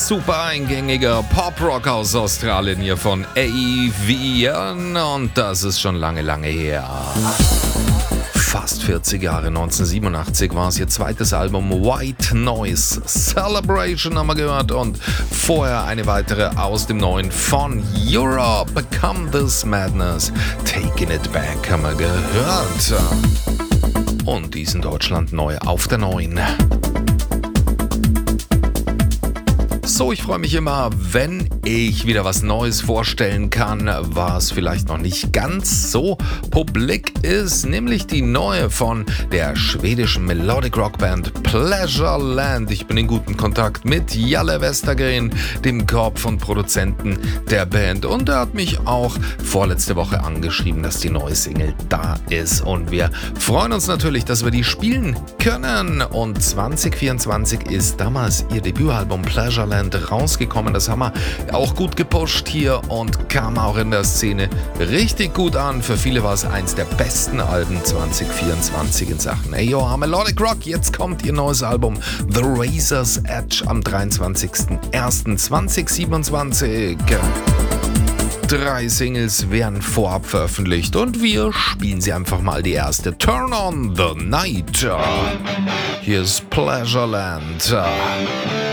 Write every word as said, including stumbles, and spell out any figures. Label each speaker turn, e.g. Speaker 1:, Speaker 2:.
Speaker 1: super eingängiger Pop-Rock aus Australien hier von Avian und das ist schon lange, lange her. Fast vierzig Jahre, neunzehnhundertsiebenundachtzig war es ihr zweites Album White Noise Celebration haben wir gehört und vorher eine weitere aus dem neuen von Europe, Come This Madness, Taking It Back haben wir gehört. Und dies in Deutschland neu auf der neuen. So, ich freue mich immer, wenn ich wieder was Neues vorstellen kann, was vielleicht noch nicht ganz so publik ist, nämlich die neue von der schwedischen Melodic Rock Band Pleasureland. Ich bin in gutem Kontakt mit Jalle Westergren, dem Kopf und Produzenten der Band, und er hat mich auch vorletzte Woche angeschrieben, dass die neue Single da ist und wir freuen uns natürlich, dass wir die spielen können. Und zwanzig vierundzwanzig ist damals ihr Debütalbum Pleasureland rausgekommen. Das haben wir auch gut gepusht hier und kam auch in der Szene richtig gut an. Für viele war es eins der besten Alben zwanzig vierundzwanzig in Sachen A O R Melodic Rock. Jetzt kommt ihr neues Album The Razor's Edge am dreiundzwanzigsten ersten zweitausendsiebenundzwanzig. Drei Singles werden vorab veröffentlicht und wir spielen sie einfach mal. Die erste, Turn on the Night. Hier ist Pleasureland.